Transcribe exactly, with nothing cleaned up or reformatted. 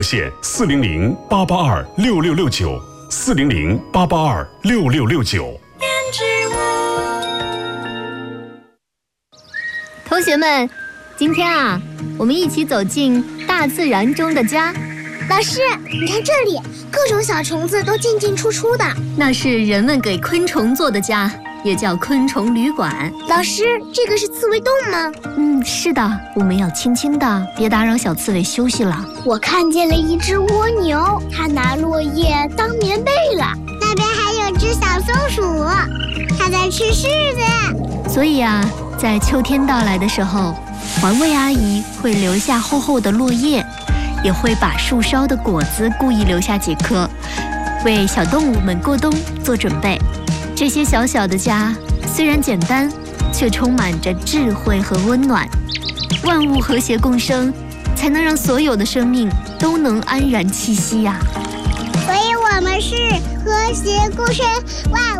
线四零零八八二六六六九四零零八八二六六六九。 同学们，今天啊，我们一起走进大自然中的家。 老师，你看这里，各种小虫子都进进出出的。 那是人们给昆虫做的家，也叫昆虫旅馆。 老师，这个是刺猬洞吗？ 嗯，是的，我们要轻轻的，别打扰小刺猬休息了。 我看见了一只蜗牛，它拿落叶当棉被了。那边还有只小松鼠，它在吃柿子。 所以啊，在秋天到来的时候，环卫阿姨会留下厚厚的落叶，也会把树梢的果子故意留下几颗，为小动物们过冬做准备。这些小小的家虽然简单，却充满着智慧和温暖。万物和谐共生，才能让所有的生命都能安然栖息呀、 所以我们是和谐共生万